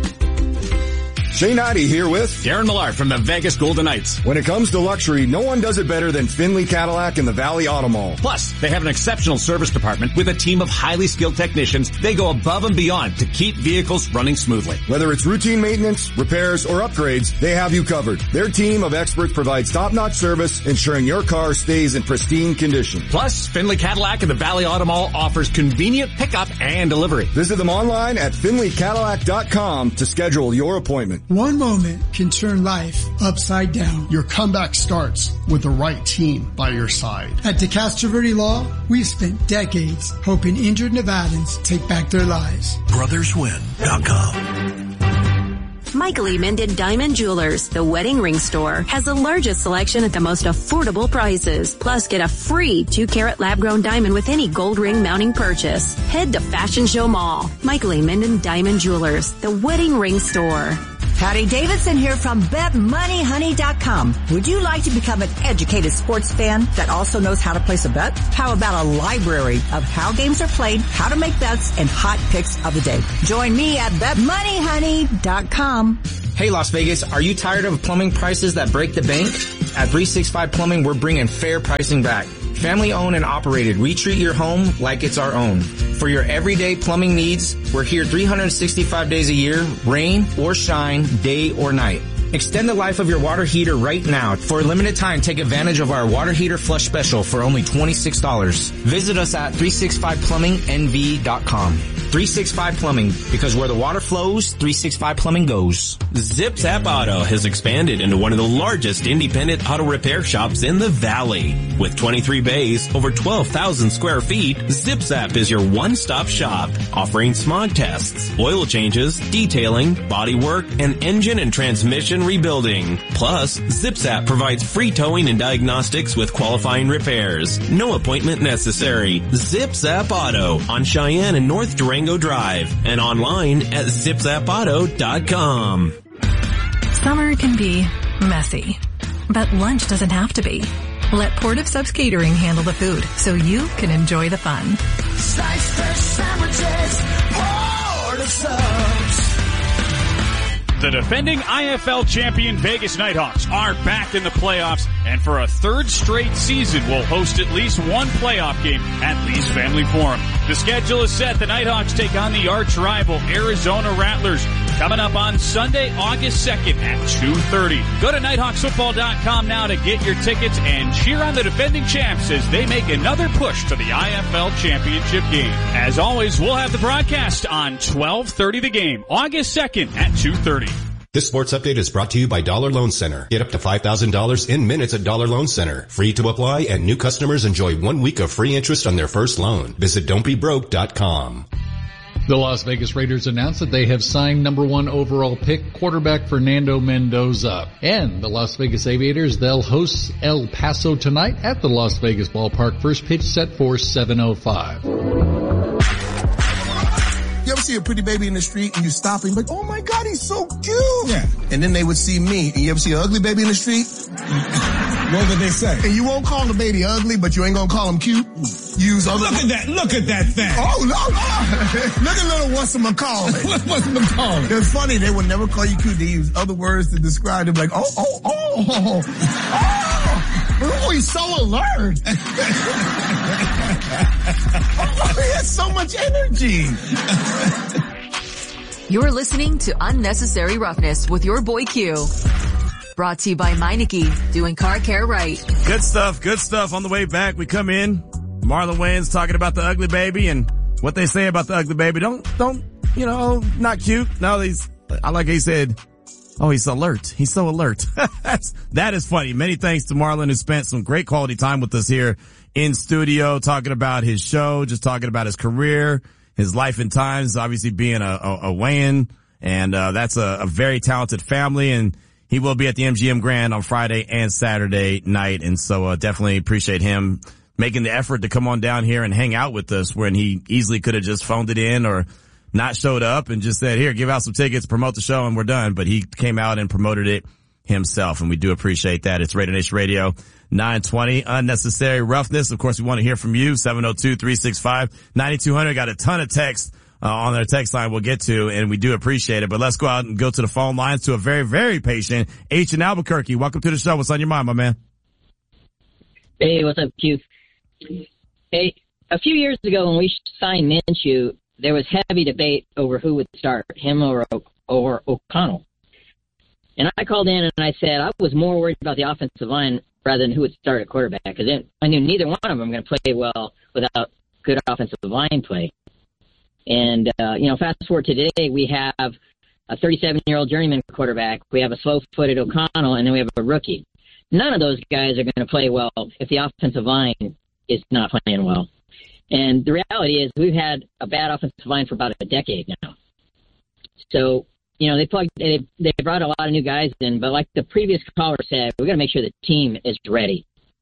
Shane Noddy here with Darren Millard from the Vegas Golden Knights. When it comes to luxury, no one does it better than Finley Cadillac and the Valley Auto Mall. Plus, they have an exceptional service department with a team of highly skilled technicians. They go above and beyond to keep vehicles running smoothly. Whether it's routine maintenance, repairs, or upgrades, they have you covered. Their team of experts provides top-notch service, ensuring your car stays in pristine condition. Plus, Finley Cadillac and the Valley Auto Mall offers convenient pickup and delivery. Visit them online at finleycadillac.com to schedule your appointment. One moment can turn life upside down. Your comeback starts with the right team by your side. At DeCastro Verde Law, we've spent decades hoping injured Nevadans take back their lives. BrothersWin.com. Michael E. Minden Diamond Jewelers, the wedding ring store, has the largest selection at the most affordable prices. Plus, get a free 2-carat lab-grown diamond with any gold ring mounting purchase. Head to Fashion Show Mall. Michael E. Minden Diamond Jewelers, the wedding ring store. Patty Davidson here from BetMoneyHoney.com. Would you like to become an educated sports fan that also knows how to place a bet? How about a library of how games are played, how to make bets, and hot picks of the day? Join me at BetMoneyHoney.com. Hey Las Vegas, are you tired of plumbing prices that break the bank? At 365 Plumbing, we're bringing fair pricing back. Family owned and operated, we treat your home like it's our own. For your everyday plumbing needs, we're here 365 days a year, rain or shine, day or night. Extend the life of your water heater right now. For a limited time, take advantage of our water heater flush special for only $26. Visit us at 365plummingnv.com. 365 Plumbing, because where the water flows, 365 Plumbing goes. Zip Zap Auto has expanded into one of the largest independent auto repair shops in the Valley. With 23 bays, over 12,000 square feet, Zip Zap is your one-stop shop, offering smog tests, oil changes, detailing, body work, and engine and transmission rebuilding. Plus, Zip Zap provides free towing and diagnostics with qualifying repairs. No appointment necessary. Zip Zap Auto on Cheyenne and North Durango Drive and online at zipzapauto.com. Summer can be messy, but lunch doesn't have to be. Let Port of Subs Catering handle the food so you can enjoy the fun. Slice fresh sandwiches, Port of Subs. The defending IFL champion Vegas Nighthawks are back in the playoffs, and for a third straight season will host at least one playoff game at Lee's Family Forum. The schedule is set. The Nighthawks take on the arch rival Arizona Rattlers coming up on Sunday, August 2nd at 2:30. Go to NighthawksFootball.com now to get your tickets and cheer on the defending champs as they make another push to the IFL championship game. As always, we'll have the broadcast on 12:30 The Game, August 2nd at 2:30. This sports update is brought to you by Dollar Loan Center. Get up to $5,000 in minutes at Dollar Loan Center. Free to apply, and new customers enjoy 1 week of free interest on their first loan. Visit don'tbebroke.com. The Las Vegas Raiders announced that they have signed number 1 overall pick quarterback Fernando Mendoza. And the Las Vegas Aviators, they'll host El Paso tonight at the Las Vegas Ballpark. First pitch set for 7:05. You ever see a pretty baby in the street and you stop and you're like, oh my God, he's so cute. Yeah. And then they would see me. And you ever see an ugly baby in the street? What would they say? And you won't call the baby ugly, but you ain't gonna call him cute. Use other. Look at that thing. Oh, no. Look at little what's-a-ma-call-it. What's-a-ma-call-it? It's funny, they would never call you cute. They use other words to describe them, like, oh, he's so alert. He has so much energy. You're listening to Unnecessary Roughness with your boy Q. Brought to you by Meineke, doing car care right. Good stuff on the way back. We come in, Marlon Wayans talking about the ugly baby and what they say about the ugly baby. Don't, not cute. No, I like he said, oh, he's alert. He's so alert. That is funny. Many thanks to Marlon, who spent some great quality time with us here in studio, talking about his show, just talking about his career, his life and times, obviously being a Wayan. And, that's a very talented family, and he will be at the MGM Grand on Friday and Saturday night. And so, definitely appreciate him making the effort to come on down here and hang out with us, when he easily could have just phoned it in or not showed up and just said, here, give out some tickets, promote the show, and we're done. But he came out and promoted it himself, and we do appreciate that. It's Raider Nation Radio 920, Unnecessary Roughness. Of course, we want to hear from you, 702-365-9200. Got a ton of texts on their text line we'll get to, and we do appreciate it. But let's go out and go to the phone lines to a very, very patient H in Albuquerque. Welcome to the show. What's on your mind, my man? Hey, what's up, Q? Hey, a few years ago when we signed Minshew, there was heavy debate over who would start, him or O'Connell. And I called in and I said I was more worried about the offensive line rather than who would start at quarterback, because I knew neither one of them were going to play well without good offensive line play. And, fast forward to today, we have a 37-year-old journeyman quarterback, we have a slow-footed O'Connell, and then we have a rookie. None of those guys are going to play well if the offensive line is not playing well. And the reality is we've had a bad offensive line for about a decade now. So they brought a lot of new guys in, but like the previous caller said, we got to make sure the team is ready.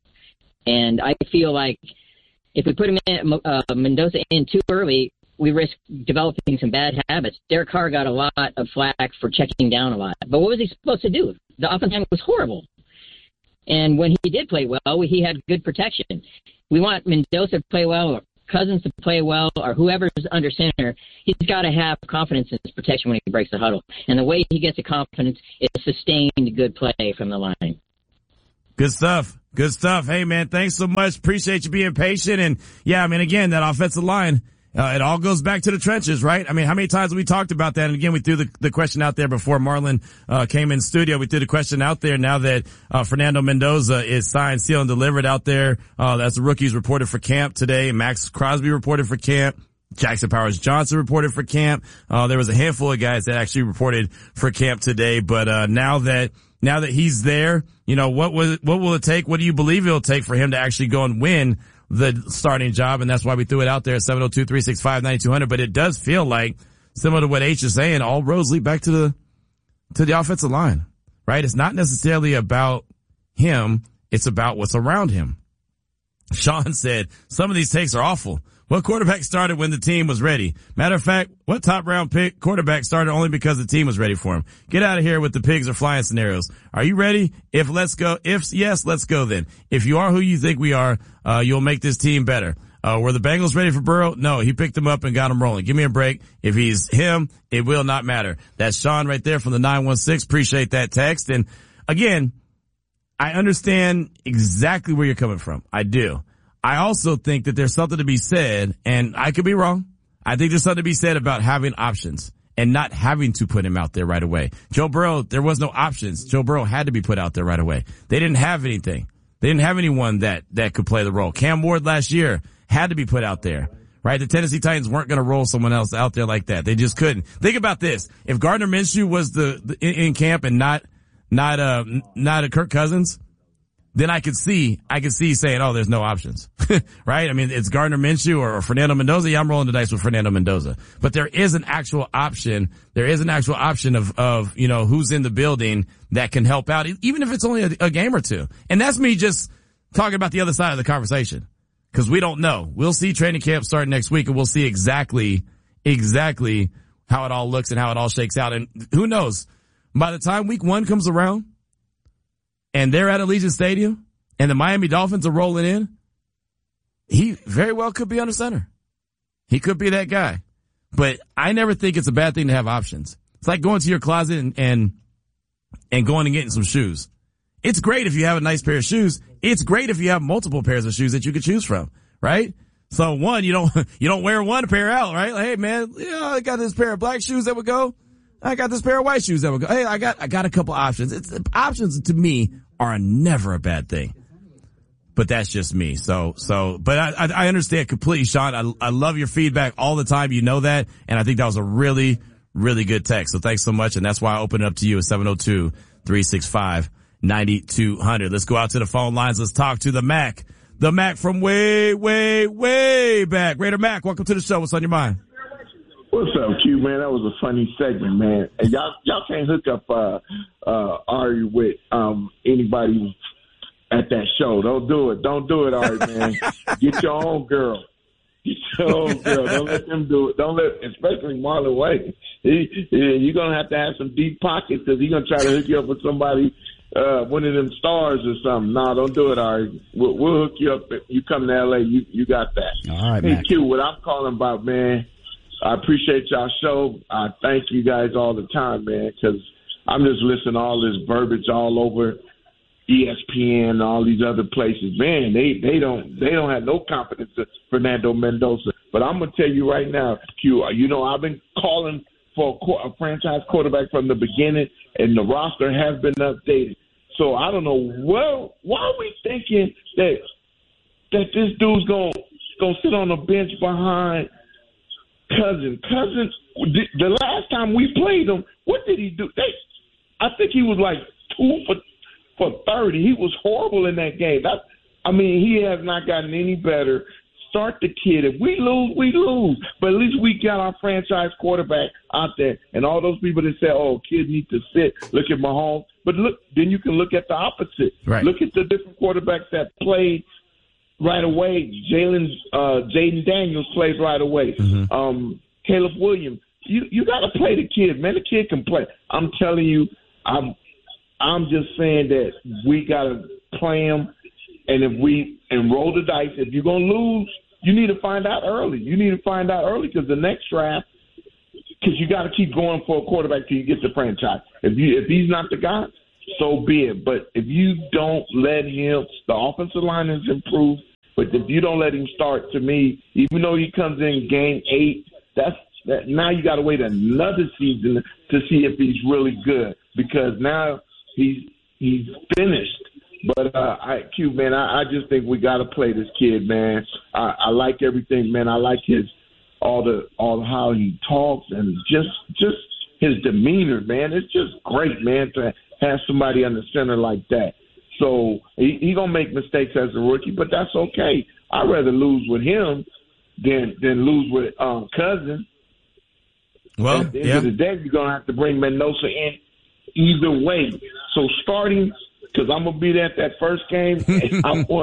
And I feel like if we put Mendoza in too early, we risk developing some bad habits. Derek Carr got a lot of flack for checking down a lot. But what was he supposed to do? The offensive line was horrible. And when he did play well, he had good protection. We want Mendoza to play well, or Cousins to play well, or whoever's under center. He's got to have confidence in his protection when he breaks the huddle. And the way he gets the confidence is sustained good play from the line. Good stuff. Good stuff. Hey, man, thanks so much. Appreciate you being patient. And, yeah, I mean, again, that offensive line, it all goes back to the trenches, right? I mean, how many times have we talked about that? And again, we threw the question out there before Marlon came in studio. We threw the question out there now that Fernando Mendoza is signed, sealed, and delivered out there. That's the rookies reported for camp today. Max Crosby reported for camp. Jackson Powers Johnson reported for camp. There was a handful of guys that actually reported for camp today. But now that he's there, what will it take? What do you believe it'll take for him to actually go and win the starting job? And that's why we threw it out there at 702-365-9200. But it does feel like, similar to what H is saying, all roads lead back to the offensive line, right? It's not necessarily about him. It's about what's around him. Sean said, some of these takes are awful. What quarterback started when the team was ready? Matter of fact, what top round pick quarterback started only because the team was ready for him? Get out of here with the pigs are flying scenarios. Are you ready? If yes, let's go then. If you are who you think we are, you'll make this team better. Were the Bengals ready for Burrow? No, he picked him up and got him rolling. Give me a break. If he's him, it will not matter. That's Sean right there from the 916. Appreciate that text. And again, I understand exactly where you're coming from. I do. I also think that there's something to be said, and I could be wrong. I think there's something to be said about having options and not having to put him out there right away. Joe Burrow, there was no options. Joe Burrow had to be put out there right away. They didn't have anything. They didn't have anyone that could play the role. Cam Ward last year had to be put out there, right? The Tennessee Titans weren't going to roll someone else out there like that. They just couldn't. Think about this. If Gardner Minshew was in camp and not a Kirk Cousins, then I could see saying, oh, there's no options, right? I mean, it's Gardner Minshew or Fernando Mendoza. Yeah, I'm rolling the dice with Fernando Mendoza. But there is an actual option. There is an actual option of who's in the building that can help out, even if it's only a game or two. And that's me just talking about the other side of the conversation, because we don't know. We'll see training camp start next week, and we'll see exactly how it all looks and how it all shakes out. And who knows? By the time week 1 comes around, and they're at Allegiant Stadium, and the Miami Dolphins are rolling in, he very well could be under center. He could be that guy. But I never think it's a bad thing to have options. It's like going to your closet and going and getting some shoes. It's great if you have a nice pair of shoes. It's great if you have multiple pairs of shoes that you could choose from, right? So one, you don't wear one pair out, right? Like, hey man, I got this pair of black shoes that would go. I got this pair of white shoes that would go. Hey, I got a couple options. Options to me are never a bad thing. But that's just me. But I understand completely, Sean. I love your feedback all the time. You know that. And I think that was a really, really good text. So thanks so much. And that's why I opened it up to you at 702-365-9200. Let's go out to the phone lines. Let's talk to the Mac. The Mac from way, way, way back. Raider Mac, welcome to the show. What's on your mind? What's up, Q, man? That was a funny segment, man. And y'all can't hook up Ari with anybody at that show. Don't do it. Don't do it, Ari, man. Get your own girl. Get your own girl. Don't let them do it. Especially Marlon Wayne. You're going to have some deep pockets because he's going to try to hook you up with somebody, one of them stars or something. No, don't do it, Ari. We'll hook you up. If you come to L.A., you got that. All right, hey, Mac. Q, what I'm calling about, man, I appreciate y'all show. I thank you guys all the time, man, because I'm just listening to all this verbiage all over ESPN and all these other places. Man, they don't have no confidence in Fernando Mendoza. But I'm gonna tell you right now, Q. I've been calling for a franchise quarterback from the beginning, and the roster has been updated. So I don't know why are we thinking that this dude's gonna sit on the bench behind Cousins. The last time we played him, what did he do? I think he was like 2 for 30. He was horrible in that game. He has not gotten any better Start the kid. If we lose, we lose. But at least we got our franchise quarterback out there. And all those people that say, oh, kid needs to sit, look at Mahomes. But look, then you can look at the opposite. Right. Look at the different quarterbacks that played right away. Jaden Daniels played right away. Mm-hmm. Caleb Williams. You got to play the kid, man. The kid can play. I'm telling you, I'm just saying that we got to play him. And if we roll the dice, if you're going to lose, you need to find out early. You need to find out early because the next draft, because you got to keep going for a quarterback till you get the franchise. If he's not the guy, so be it. But if you don't let him, the offensive line is improved. But if you don't let him start, to me, even though he comes in game 8, now you got to wait another season to see if he's really good because now he's finished. But Q, man, I just think we got to play this kid, man. I like everything, man. I like all how he talks and just his demeanor, man. It's just great, man, to have somebody on the center like that. So he gonna make mistakes as a rookie, but that's okay. I'd rather lose with him than lose with Cousins. Well, at the end of the day, you're gonna have to bring Mendoza in either way. So starting. Because I'm going to be there at that first game, and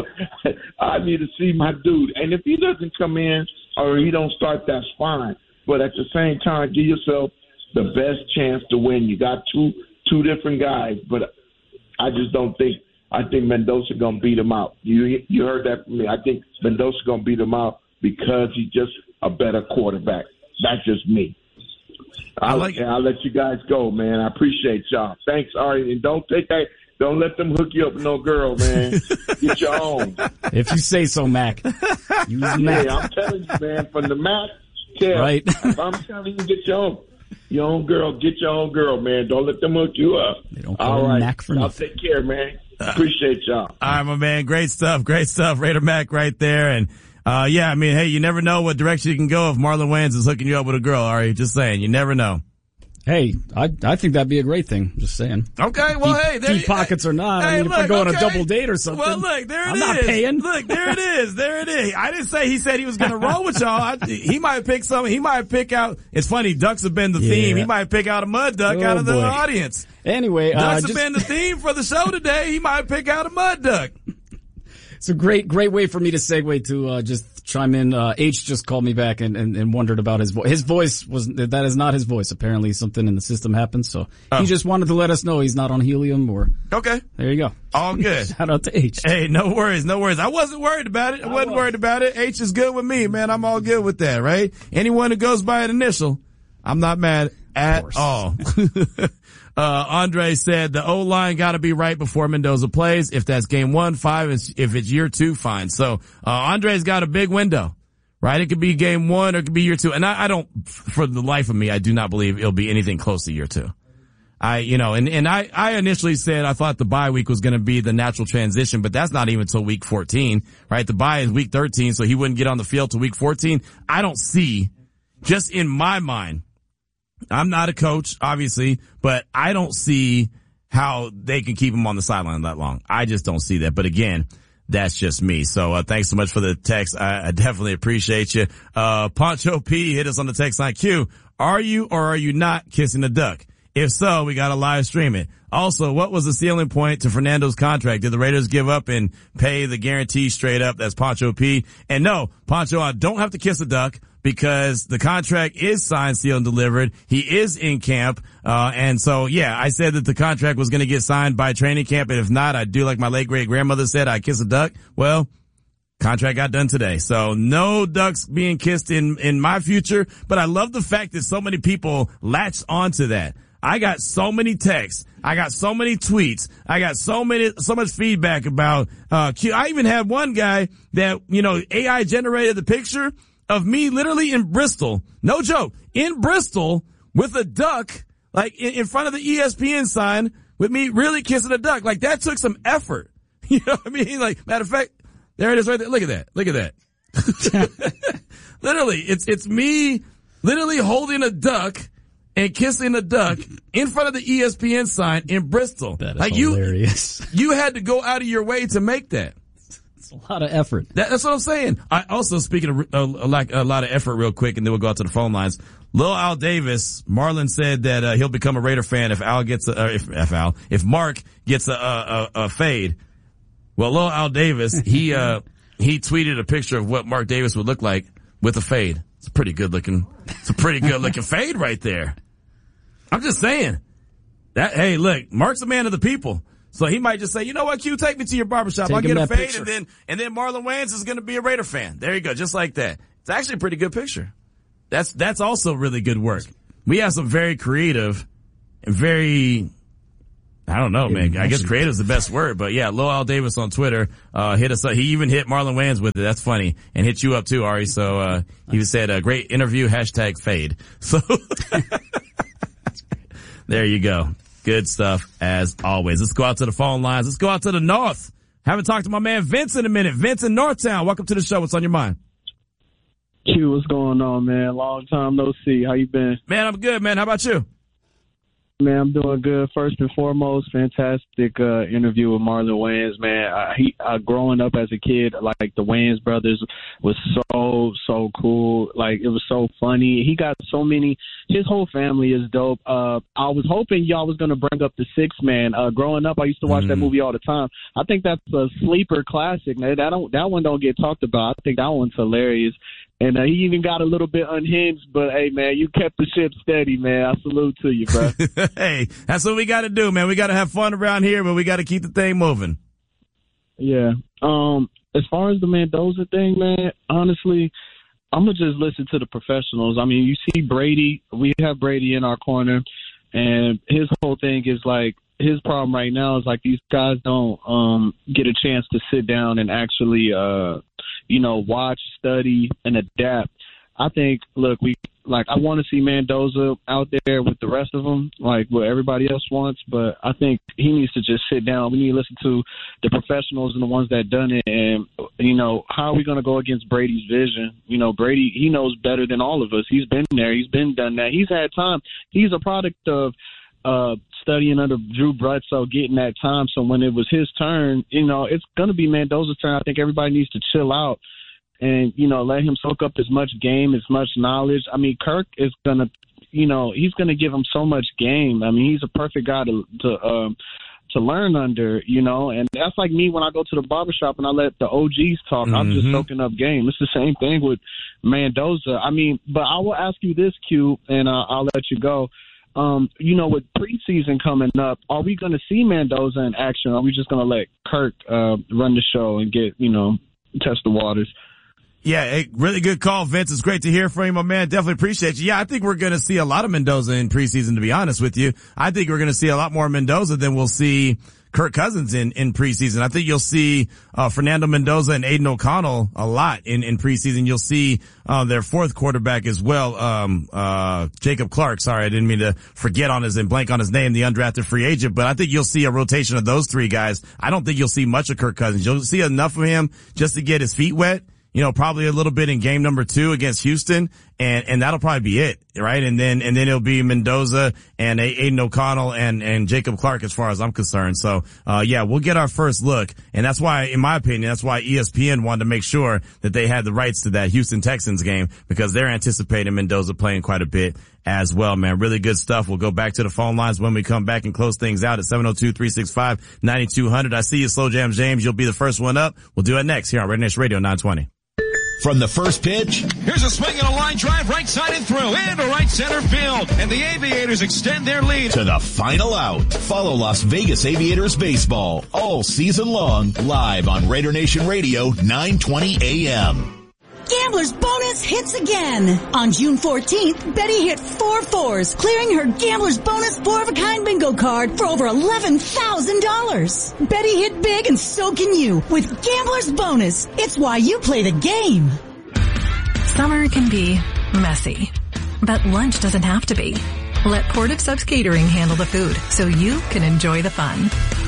I need to see my dude. And if he doesn't come in or he don't start, that's fine. But at the same time, give yourself the best chance to win. You got two different guys, but I just don't think – I think Mendoza going to beat him out. You heard that from me. I think Mendoza going to beat him out because he's just a better quarterback. That's just me. I'll let you guys go, man. I appreciate y'all. Thanks, Ari. And don't let them hook you up with no girl, man. Get your own. If you say so, Mac. Use Mac. Yeah, I'm telling you, man. From the Mac, right. If I'm telling you, get your own girl. Get your own girl, man. Don't let them hook you up. They don't call him Mac for nothing. I'll take care, man. Appreciate y'all. All right, my man. Great stuff. Raider Mac right there. And, yeah, I mean, hey, you never know what direction you can go if Marlon Wayans is hooking you up with a girl, Ari. Just saying. You never know. Hey, I think that'd be a great thing. Just saying. Okay, well, deep pockets or not. I mean, if I go on a double date or something. Well, look, there it is. I'm not paying. Look, there it is. I didn't say he said he was going to roll with y'all. He might pick something. He might pick out. It's funny. Ducks have been the theme. He might pick out a mud duck out of the audience. Anyway, Ducks have been the theme for the show today. He might pick out a mud duck. It's a great way for me to segue to just chime in. H just called me back and wondered about his voice. His voice that is not his voice. Apparently something in the system happened, so he just wanted to let us know he's not on helium or. Okay. There you go. All good. Shout out to H. Hey, no worries. I wasn't worried about it. I wasn't worried about it. H is good with me, man. I'm all good with that, right? Anyone who goes by an initial, I'm not mad at all. Andre said the O-line gotta be right before Mendoza plays. If that's game 1, 5, if it's year 2, fine. So, Andre's got a big window, right? It could be game 1 or it could be year 2. And I don't, for the life of me, I do not believe it'll be anything close to year 2. I initially said I thought the bye week was going to be the natural transition, but that's not even till week 14, right? The bye is week 13, so he wouldn't get on the field till week 14. I don't see, just in my mind, I'm not a coach, obviously, but I don't see how they can keep him on the sideline that long. I just don't see that. But again, that's just me. So, thanks so much for the text. I definitely appreciate you. Poncho P hit us on the text line. Q, are you or are you not kissing a duck? If so, we gotta live stream it. Also, what was the ceiling point to Fernando's contract? Did the Raiders give up and pay the guarantee straight up? That's Poncho P. And no, Poncho, I don't have to kiss a duck because the contract is signed, sealed, and delivered. He is in camp. And so, yeah, I said that the contract was going to get signed by training camp. And if not, I'd do like my late great grandmother said, I'd kiss a duck. Well, contract got done today. So no ducks being kissed in my future. But I love the fact that so many people latched onto that. I got so many texts. I got so many tweets. I got so much feedback about, Q. I even had one guy that, AI generated the picture of me literally in Bristol. No joke. In Bristol with a duck, like in front of the ESPN sign with me really kissing a duck. Like that took some effort. You know what I mean? Like, matter of fact, there it is right there. Look at that. Look at that. Literally, it's me literally holding a duck and kissing a duck in front of the ESPN sign in Bristol. That is hilarious. You had to go out of your way to make that. a lot of effort. That's what I'm saying. I also, speaking of a lot of effort real quick, and then we'll go out to the phone lines. Lil Al Davis, Marlon said that he'll become a Raider fan if Mark gets a fade. Well, Lil Al Davis, he tweeted a picture of what Mark Davis would look like with a fade. It's a pretty good looking fade right there. I'm just saying that, hey, look, Mark's a man of the people. So he might just say, you know what, Q, take me to your barbershop. I'll get a fade picture. and then Marlon Wayans is going to be a Raider fan. There you go. Just like that. It's actually a pretty good picture. That's also really good work. We have some very creative and very, I don't know, man. I guess creative is the best word, but yeah, Lil Al Davis on Twitter, hit us up. He even hit Marlon Wayans with it. That's funny. And hit you up too, Ari. So, he said, great interview, #fade. So, there you go. Good stuff as always. Let's go out to the phone lines. Let's go out to the north. Haven't talked to my man Vince in a minute. Vince in Northtown. Welcome to the show. What's on your mind? Q, what's going on, man? Long time no see. How you been? Man, I'm good, man. How about you? Man, I'm doing good. First and foremost, fantastic interview with Marlon Wayans, man. Growing up as a kid, like the Wayans brothers was so cool. Like, it was so funny. He got so many. His whole family is dope. I was hoping y'all was going to bring up the Six Man. Growing up, I used to watch that movie all the time. I think that's a sleeper classic. Man. That one don't get talked about. I think that one's hilarious. And he even got a little bit unhinged, but hey, man, you kept the ship steady, man. I salute to you, bro. Hey, that's what we got to do, man. We got to have fun around here, but we got to keep the thing moving. Yeah. As far as the Mendoza thing, man, honestly, I'm going to just listen to the professionals. I mean, you see Brady. We have Brady in our corner, and his whole thing is like, his problem right now is like these guys don't get a chance to sit down and actually watch, study, and adapt. I think, look, I want to see Mendoza out there with the rest of them, like what everybody else wants, but I think he needs to just sit down. We need to listen to the professionals and the ones that done it, and, how are we going to go against Brady's vision? Brady, he knows better than all of us. He's been there. He's been done that. He's had time. He's a product of studying under Drew Bledsoe, getting that time. So when it was his turn, it's going to be Mendoza's turn. I think everybody needs to chill out and, let him soak up as much game, as much knowledge. I mean, Kirk is going to, he's going to give him so much game. I mean, he's a perfect guy to learn under, and that's like me when I go to the barbershop and I let the OGs talk. I'm just soaking up game. It's the same thing with Mendoza. I mean, but I will ask you this, Q, and I'll let you go. With preseason coming up, are we going to see Mendoza in action? Or are we just going to let Kirk run the show and get, test the waters? Yeah, hey, really good call, Vince. It's great to hear from you, my man. Definitely appreciate you. Yeah, I think we're going to see a lot of Mendoza in preseason, to be honest with you. I think we're going to see a lot more Mendoza than we'll see Kirk Cousins in preseason. I think you'll see Fernando Mendoza and Aiden O'Connell a lot in preseason. You'll see their fourth quarterback as well, Jacob Clark. Sorry, I didn't mean to forget and blank on his name, the undrafted free agent. But I think you'll see a rotation of those three guys. I don't think you'll see much of Kirk Cousins. You'll see enough of him just to get his feet wet. Probably a little bit in game number 2 against Houston, and that'll probably be it, right? And then it'll be Mendoza and Aiden O'Connell and Jacob Clark as far as I'm concerned. So, we'll get our first look. And that's why, in my opinion, that's why ESPN wanted to make sure that they had the rights to that Houston Texans game, because they're anticipating Mendoza playing quite a bit as well, man. Really good stuff. We'll go back to the phone lines when we come back and close things out at 702-365-9200. I see you, Slow Jam James. You'll be the first one up. We'll do it next here on Raider Nation Radio 920. From the first pitch. Here's a swing and a line drive right side and through into right center field. And the Aviators extend their lead. To the final out. Follow Las Vegas Aviators baseball all season long live on Raider Nation Radio 920 AM. Gambler's Bonus hits again. On June 14th, Betty hit 4 4s, clearing her Gambler's Bonus 4-of-a-kind bingo card for over $11,000. Betty hit big and so can you with Gambler's Bonus. It's why you play the game. Summer can be messy, but lunch doesn't have to be. Let Port of Subs Catering handle the food so you can enjoy the fun.